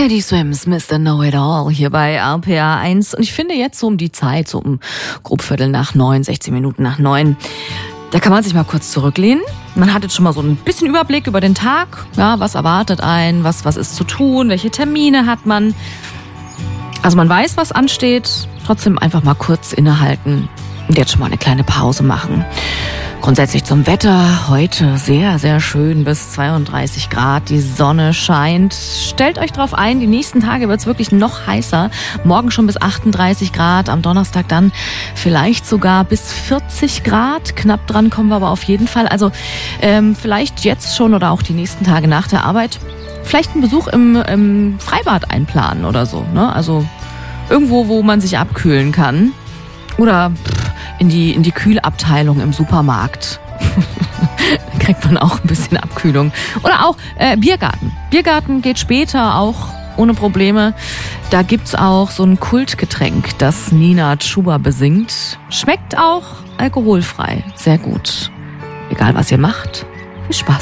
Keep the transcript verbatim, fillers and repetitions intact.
Teddy Swims, Mister Know-It-All hier bei R P R eins. Und ich finde jetzt so um die Zeit, so um grob Viertel nach neun, sechzehn Minuten nach neun, da kann man sich mal kurz zurücklehnen. Man hat jetzt schon mal so ein bisschen Überblick über den Tag. Ja, was erwartet einen, was, was ist zu tun, welche Termine hat man. Also man weiß, was ansteht. Trotzdem einfach mal kurz innehalten und jetzt schon mal eine kleine Pause machen. Grundsätzlich zum Wetter. Heute sehr, sehr schön bis zweiunddreißig Grad. Die Sonne scheint. Stellt euch drauf ein, die nächsten Tage wird es wirklich noch heißer. Morgen schon bis achtunddreißig Grad. Am Donnerstag dann vielleicht sogar bis vierzig Grad. Knapp dran kommen wir aber auf jeden Fall. Also ähm, vielleicht jetzt schon oder auch die nächsten Tage nach der Arbeit vielleicht einen Besuch im, im Freibad einplanen oder so. Ne? Also irgendwo, wo man sich abkühlen kann. Oder in die, in die Kühlabteilung im Supermarkt. Da kriegt man auch ein bisschen Abkühlung. Oder auch äh, Biergarten. Biergarten geht später auch ohne Probleme. Da gibt's auch so ein Kultgetränk, das Nina Chuba besingt. Schmeckt auch alkoholfrei. Sehr gut. Egal was ihr macht, viel Spaß.